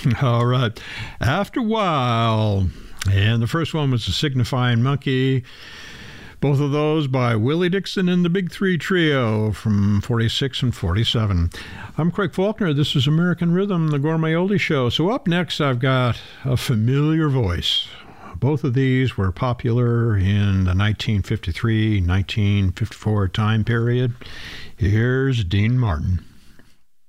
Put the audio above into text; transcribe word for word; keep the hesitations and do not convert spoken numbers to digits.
All right. After a while. And the first one was the Signifying Monkey. Both of those by Willie Dixon and the Big Three Trio from forty-six and forty-seven. I'm Craig Faulkner. This is American Rhythm, the Gourmet Oldie Show. So up next, I've got a familiar voice. Both of these were popular in the nineteen fifty-three nineteen fifty-four time period. Here's Dean Martin.